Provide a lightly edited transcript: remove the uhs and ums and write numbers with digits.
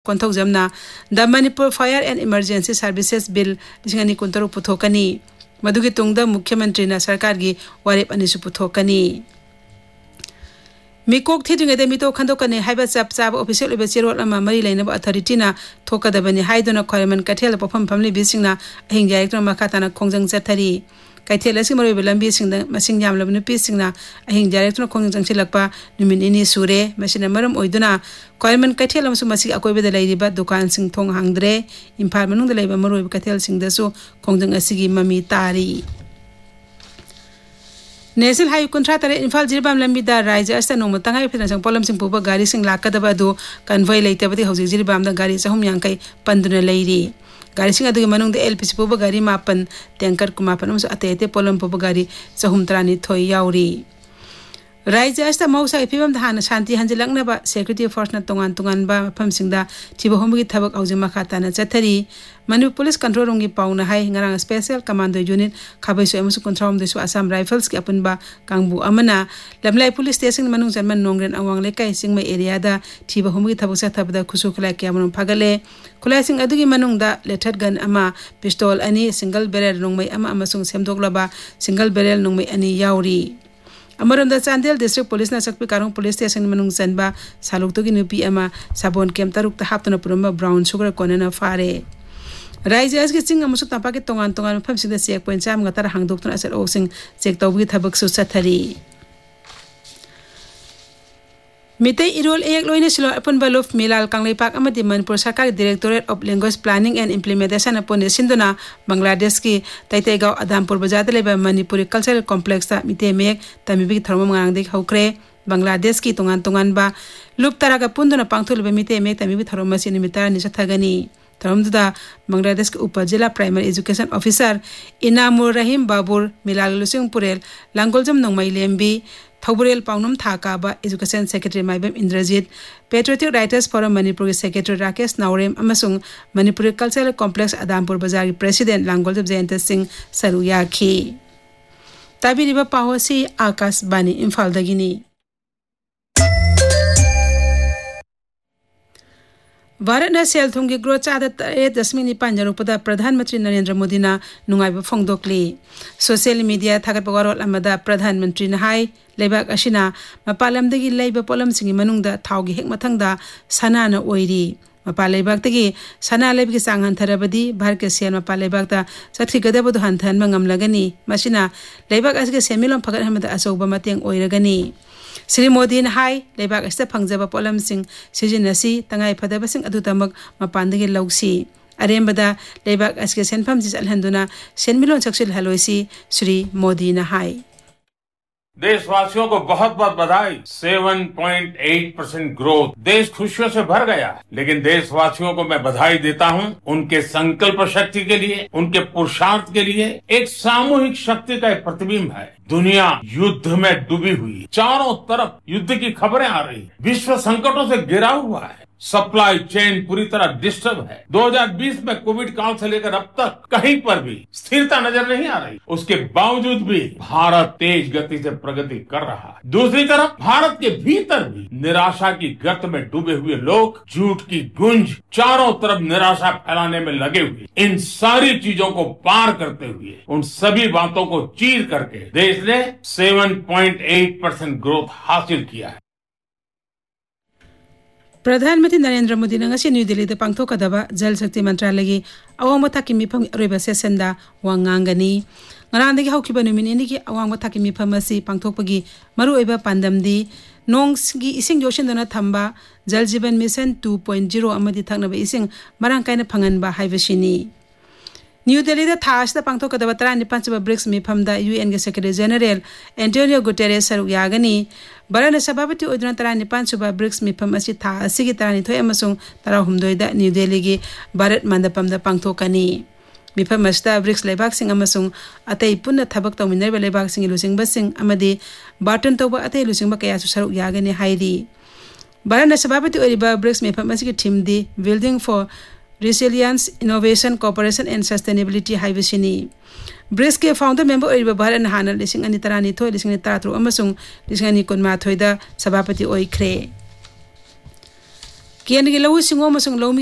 Konthokjamna the Manipur Fire and Emergency Services Bill lisingani kuntaru puthokani madugi tungda Mukhyamantri na sarkar gi warep anisu puthokani Mikok thidingade mito khandokani haiba chap official obe chirot ama mari lainaba authority na thokadabani haidona khorman kathel pofam family bisingna ahingya ektra makhatana khongjang chathari Kaithel asi maroi belambi singda masing yamlab nupi singna ahing director khongjang chilakpa numin ini sure masina maram oiduna koiman kaithel amsu masi akoibe da laiba dukan sing thong hangdre imphal manung da laiba maroi kaithel singda su khongjang asigi mami tari National High Contractor Infal Jirbam lambi da Raija asta no matangai phina sang polam sing puba gari sing lakadaba do convoy leitabati hauji jirbam da gari sahum yangkai panduna leiri Gari sing adugi manung de LPC puba gari mapan tanker kumapan amso ate polam puba gari sahum trani thoi yauri Raija asta mausa ipibam da hana shanti hanjilakna ba security force na tongan ba pham singda thiba homgi thabak auji makhata na chathari Manipur Police Control Room gi pauna hai ngarang Special Commando Unit khabai so emusu control de so Assam Rifles ki apun ba kangbu amana lamlai police station manung janman nongren awang lekai singmai area da thiba homgi thabak sa thabda khusu khulai kya manung phagale khulai sing adugi manung da lethal gun ama pistol ani single barrel nongmai ama amasung semdoklaba single barrel nongmai ani yauri Amaramda Chandel District Police na sakpi karong police station manung sanba salukto gi nupi ama sabon kem taruk ta haptona puramba brown sugar konena fare Raija as gi singa musuk tapa ke tongan pham sida checkpoint sam gatar hangdok tona asar osing check tawbi thabak su chathari Mitei irol ek loine silo apun balof milal kanglai pak amati Manipur Sarkar Directorate of Language Planning and Implementation apun sindona Bangladesh ki Taitaigaw Adhampur Bazar leba Manipuri Cultural Complex ta mitei mek tamibi tharmam ngang dik haukre Bangladesh ki tongan ba lup taraga pundona pangthul be mitei mek tamibi tharmam sin mitar ni sathagani Tharamda Bangladesh ki Upazila Primary Education Officer Inamur Rahim Babur Milal Lusing Purel Langoljam nongmai lembi Thauburel Paunum Thakaba Education Secretary Maibam Indrajit Patriotic Writers Forum Manipur Secretary Rakesh Naurem amasung Manipur Cultural Complex Adhampur Bazar President Langoljam Jayanta Singh Saruyaki Tabiriba Pahosi Akas Bani Imphal Dagini Bharat na sel thong gi growth cha da 8.9 jarupada Pradhan Mantri Narendra Modi na nungai ba phongdokli social media thagat bawarol amada Pradhan Mantri na hai lebak ashina mapalam dagi leiba polam singi manungda thaugi hek mathangda sana na oiri mapalai baktagi sana lebgi sanghan tharabadi bharke sian mapalai bakta sathi gadabadu hanthan mangam lagani masina lebak asge semilom phagat hamada asoba mateng oiragani Sri Modi na hai lebak asta phangjaba polam sing sijinasi tangai phadaba sing adutamak mapandagi lausi arembada lebak aske senpham jis alhanduna senmilon saksil haloisi Sri Modi na hai देशवासियों को बहुत बहुत बधाई 7.8% growth देश खुशियों से भर गया लेकिन देशवासियों को मैं बधाई देता हूं उनके संकल्प शक्ति के लिए उनके पुरुषार्थ के लिए एक सामूहिक शक्ति का एक प्रतिबिंब है दुनिया युद्ध में डूबी हुई चारों तरफ युद्ध की खबरें आ रही विश्व संकटों से घिरा हुआ है सप्लाई चेन पूरी तरह डिस्टर्ब है 2020 में कोविड काल से लेकर अब तक कहीं पर भी स्थिरता नजर नहीं आ रही उसके बावजूद भी भारत तेज गति से प्रगति कर रहा है दूसरी तरफ भारत के भीतर भी निराशा की गर्त में डूबे हुए लोग झूठ की गुंज चारों तरफ निराशा फैलाने में लगे हुए इन सारी चीजों को पार करते हुए उन सभी बातों को चीर करके देश ने 7.8% ग्रोथ हासिल किया है Pradhanmantri Narendra Modi na ngasi New Delhi da pangthokadaba Jal Shakti Mantralayal gi awangba thaki mifam aroiba session da wangangani ngarandagi haukiba numin gi awangba thaki mifam asi pangthokpagi maruoiba pandamdi nonggi ising yosindona thamba Jal Jeevan Mission 2.0 amadi thaknaba ising marang kaina phanganba haibasini New Delhi da thas da pangthokadaba 35 BRICS mifam da UN ge Secretary General Antonio Guterres saruk yagani Barana sababati oduna 35 BRICS mifam asi tha asigi 32 amasung 16 da New Delhi gi Bharat Mandapam da pangthokani mifam asta BRICS lebak sing amasung atai punna thabak tawminai lebak sing lusing basing amadi Barton toba atai lusing ba kaya su saruk yagani hairi Barana sababati oriba BRICS mifam asi gi theme di Building for Resilience, Innovation, Cooperation and Sustainability haibasini BRICS के founder member ओइबा Bharat हाना लिसिंग अनि तरानी थोय लिसिंग नि तात्रु अमसुंग लिसिंग अनि कुनमा थोयदा सभापति ओइख्रे केंद्र की लघु सिंगो अमसुंग लौमी